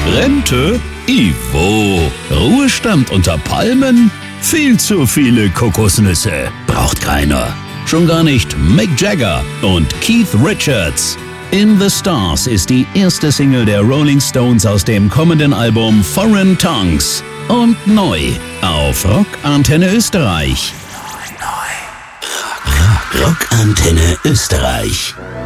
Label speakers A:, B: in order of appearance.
A: Rente? Ivo. Ruhestand unter Palmen? Viel zu viele Kokosnüsse. Braucht keiner. Schon gar nicht Mick Jagger und Keith Richards. In the Stars ist die erste Single der Rolling Stones aus dem kommenden Album Foreign Tongues. Und neu auf Rockantenne Österreich. Rockantenne Österreich.